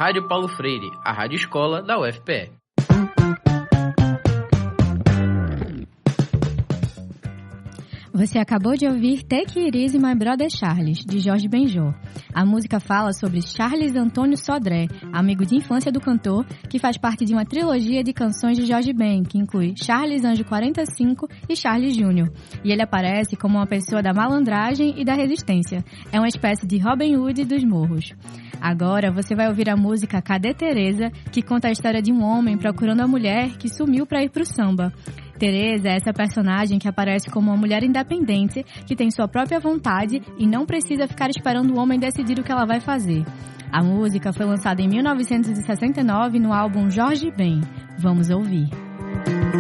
Rádio Paulo Freire, a rádio escola da UFPE. Você acabou de ouvir Take It Easy My Brother Charles, de Jorge Benjor. A música fala sobre Charles Antônio Sodré, amigo de infância do cantor, que faz parte de uma trilogia de canções de Jorge Ben, que inclui Charles Anjo 45 e Charles Júnior. E ele aparece como uma pessoa da malandragem e da resistência. É uma espécie de Robin Hood dos morros. Agora você vai ouvir a música Cadê Teresa, que conta a história de um homem procurando a mulher que sumiu para ir pro samba. Teresa é essa personagem que aparece como uma mulher independente, que tem sua própria vontade e não precisa ficar esperando o homem decidir o que ela vai fazer. A música foi lançada em 1969 no álbum Jorge Ben. Vamos ouvir.